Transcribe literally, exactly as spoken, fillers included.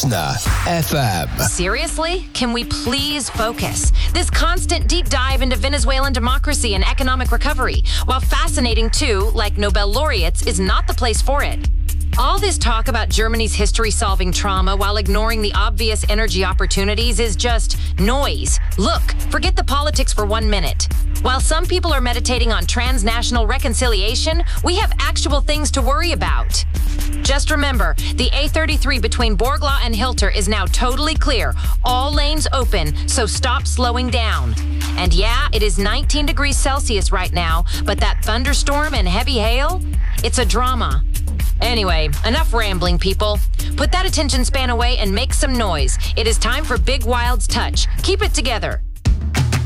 Listener F M. Seriously? Can we please focus? This constant deep dive into Venezuelan democracy and economic recovery, while fascinating too, like Nobel laureates, is not the place for it. All this talk about Germany's history-solving trauma while ignoring the obvious energy opportunities is just noise. Look, forget the politics for one minute. While some people are meditating on transnational reconciliation, we have actual things to worry about. Just remember, the A thirty-three between Borgla and Hilter is now totally clear. All lanes open, so stop slowing down. And yeah, it is nineteen degrees Celsius right now, but that thunderstorm and heavy hail? It's a drama. Anyway, enough rambling, people. Put that attention span away and make some noise. It is time for Big Wild's Touch. Keep it together.